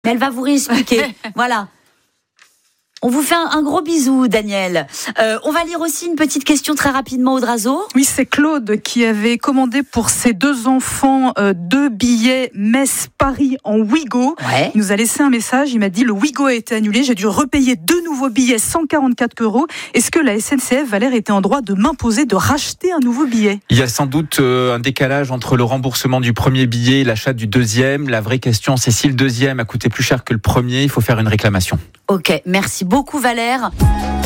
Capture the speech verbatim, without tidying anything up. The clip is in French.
Mais elle va vous réexpliquer. Voilà. On vous fait un, un gros bisou, Daniel. Euh, on va lire aussi une petite question très rapidement, Audrazo. Oui, c'est Claude qui avait commandé pour ses deux enfants euh, deux billets Metz-Paris en Ouigo. Ouais. Il nous a laissé un message, il m'a dit le Ouigo a été annulé, j'ai dû repayer deux nouveaux billets, cent quarante-quatre euros. Est-ce que la S N C F, Valère, était en droit de m'imposer de racheter un nouveau billet ? Il y a sans doute euh, un décalage entre le remboursement du premier billet et l'achat du deuxième. La vraie question, c'est si le deuxième a coûté plus cher que le premier, il faut faire une réclamation. Ok, merci beaucoup Valère.